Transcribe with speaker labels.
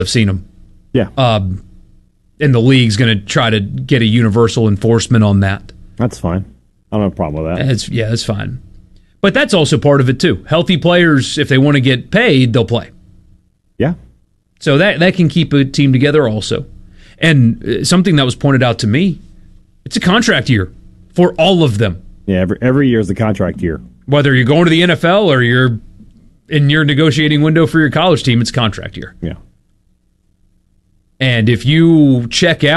Speaker 1: I've seen them.
Speaker 2: Yeah.
Speaker 1: And the league's going to try to get a universal enforcement on that.
Speaker 2: That's fine. I don't have a problem with that.
Speaker 1: That's fine. But that's also part of it, too. Healthy players, if they want to get paid, they'll play.
Speaker 2: Yeah.
Speaker 1: So that can keep a team together also. And something that was pointed out to me, it's a contract year for all of them.
Speaker 2: Yeah, every year is the contract year.
Speaker 1: Whether you're going to the NFL or you're in your negotiating window for your college team, it's contract year.
Speaker 2: Yeah.
Speaker 1: And if you check out